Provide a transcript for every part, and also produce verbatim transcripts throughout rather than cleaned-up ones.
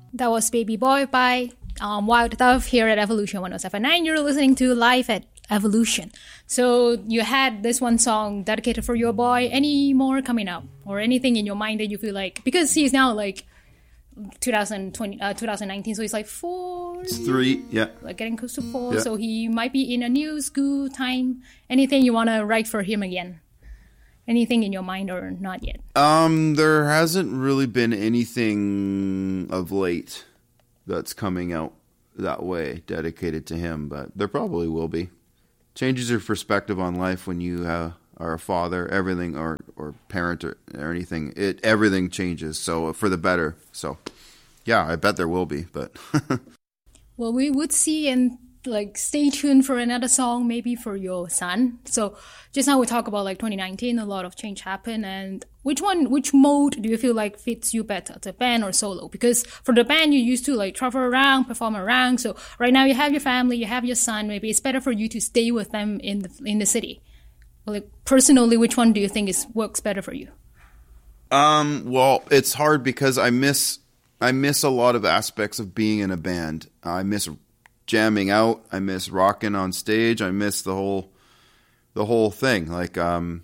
That was Baby Boy by um, Wild Dove here at Evolution one oh seven point nine. You're listening to Live at Evolution. So you had this one song dedicated for your boy. Any more coming up? Or anything in your mind that you feel like... Because he's now like twenty twenty, uh, twenty nineteen, so he's like four... It's three, yeah. Like getting close to four, yeah. So he might be in a new school time. Anything you want to write for him again? Anything in your mind or not yet? Um, there hasn't really been anything of late that's coming out that way dedicated to him, but there probably will be. Changes your perspective on life when you uh, are a father, everything, or, or parent or, or anything. It everything changes, so for the better. So, yeah, I bet there will be, but... Well, we would see and like stay tuned for another song maybe for your son. So just now we talk about like twenty nineteen, a lot of change happened, and which one which mode do you feel like fits you better, the band or solo? Because for the band you used to like travel around, perform around, so right now you have your family, you have your son, maybe it's better for you to stay with them in the in the city. Like personally, which one do you think is works better for you? Um well, it's hard because I miss I miss a lot of aspects of being in a band. I miss jamming out. I miss rocking on stage. I miss the whole, the whole thing. Like, um,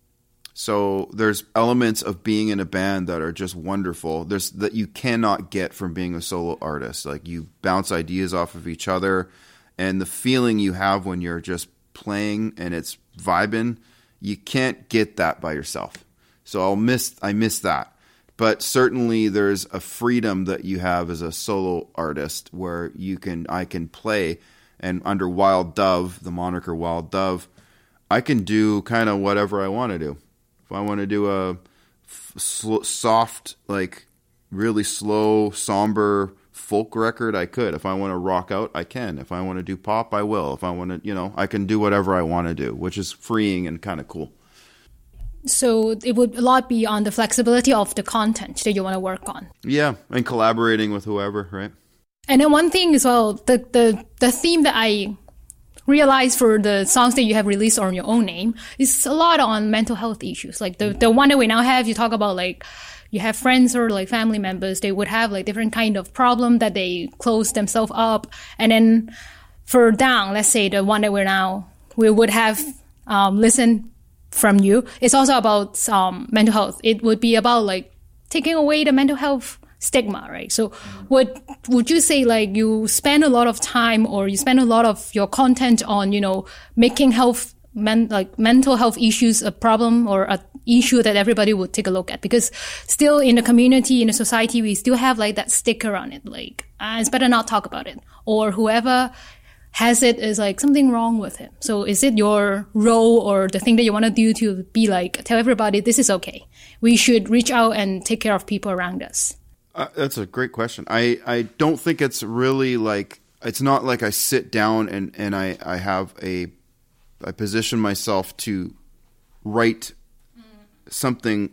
so there's elements of being in a band that are just wonderful. There's that you cannot get from being a solo artist. Like you bounce ideas off of each other, and the feeling you have when you're just playing and it's vibing, you can't get that by yourself. So I'll miss, I miss that. But certainly there's a freedom that you have as a solo artist where you can, I can play, and under Wild Dove, the moniker Wild Dove, I can do kind of whatever I want to do. If I want to do a f- soft, like really slow, somber folk record, I could. If I want to rock out, I can. If I want to do pop, I will. If I want to, you know, I can do whatever I want to do, which is freeing and kind of cool. So it would a lot be on the flexibility of the content that you want to work on. Yeah, and collaborating with whoever, right? And then one thing as well, the the, the theme that I realized for the songs that you have released on your own name is a lot on mental health issues. Like the, the one that we now have, you talk about like you have friends or like family members, they would have like different kind of problem that they close themselves up. And then for Down, let's say the one that we're now, we would have um, listened from you, it's also about um, mental health. It would be about like taking away the mental health stigma, right? So would would you say like you spend a lot of time or you spend a lot of your content on, you know, making health men, like mental health issues a problem or a issue that everybody would take a look at? Because still in the community, in the society, we still have like that sticker on it, like ah, it's better not talk about it, or whoever has it is like something wrong with him. So is it your role or the thing that you want to do to be like, tell everybody this is okay, we should reach out and take care of people around us? Uh, that's a great question. I, I don't think it's really like, it's not like I sit down and, and I, I have a, I position myself to write mm. something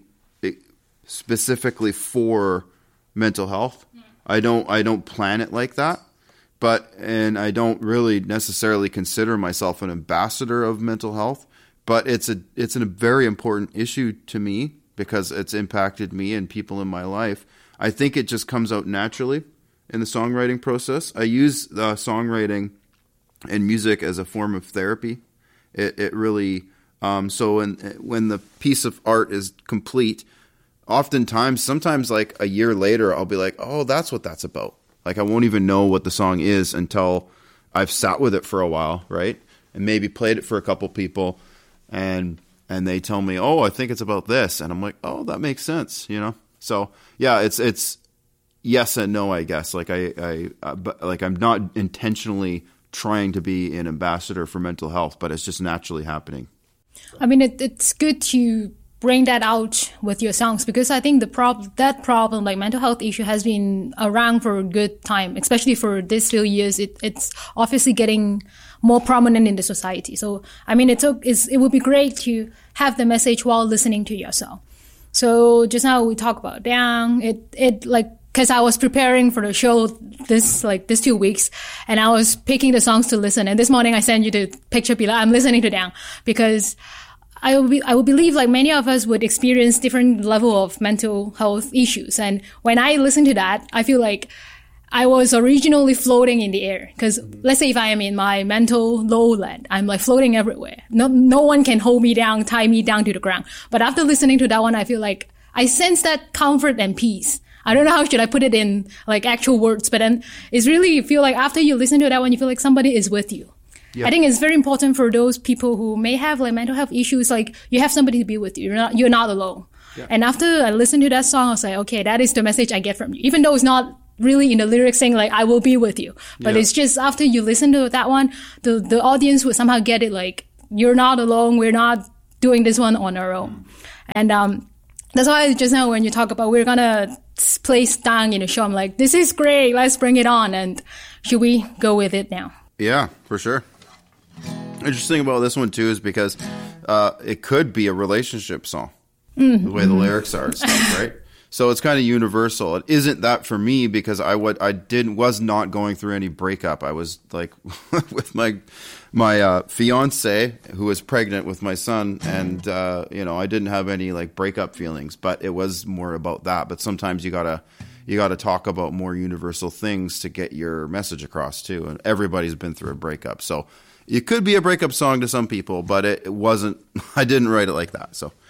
specifically for mental health. Mm. I don't, I don't plan it like that. But, and I don't really necessarily consider myself an ambassador of mental health, but it's a, it's a very important issue to me because it's impacted me and people in my life. I think it just comes out naturally in the songwriting process. I use the songwriting and music as a form of therapy. It, it really, um, so when, when the piece of art is complete, oftentimes, sometimes like a year later, I'll be like, oh, that's what that's about. Like I won't even know what the song is until I've sat with it for a while, right? And maybe played it for a couple people, and and they tell me, "Oh, I think it's about this," and I'm like, "Oh, that makes sense," you know. So yeah, it's it's yes and no, I guess. Like I I uh, but like I'm not intentionally trying to be an ambassador for mental health, but it's just naturally happening. I mean, it, it's good to bring that out with your songs, because I think the prob that problem, like mental health issue, has been around for a good time, especially for these few years. It, it's obviously getting more prominent in the society. So, I mean, it's, it's it would be great to have the message while listening to your song. So just now we talk about Down. It it like because I was preparing for the show this like this two weeks, and I was picking the songs to listen. And this morning I sent you the picture below. I'm listening to Down because I would, be, I would believe like many of us would experience different level of mental health issues. And when I listen to that, I feel like I was originally floating in the air. Because let's say if I am in my mental lowland, I'm like floating everywhere. No, no one can hold me down, tie me down to the ground. But after listening to that one, I feel like I sense that comfort and peace. I don't know how should I put it in like actual words, but then it's really, you feel like after you listen to that one, you feel like somebody is with you. Yep. I think it's very important for those people who may have like mental health issues, like you have somebody to be with you. You're not, you're not alone. Yep. And after I listened to that song, I was like, okay, that is the message I get from you. Even though it's not really in the lyrics saying like, I will be with you. But yep. it's just after you listen to that one, the, the audience would somehow get it like, you're not alone. We're not doing this one on our own. And, um, that's why just now when you talk about we're gonna play Stang in the show, I'm like, this is great. Let's bring it on. And should we go with it now? Yeah, for sure. Interesting about this one too is because uh, it could be a relationship song, mm-hmm. the way the lyrics are and stuff, right? So it's kind of universal. It isn't that for me because I what I didn't was not going through any breakup. I was like with my my uh, fiance who was pregnant with my son, and uh, you know I didn't have any like breakup feelings, but it was more about that. But sometimes you gotta you gotta talk about more universal things to get your message across too. And everybody's been through a breakup, so it could be a breakup song to some people, but it, it wasn't. I didn't write it like that, so.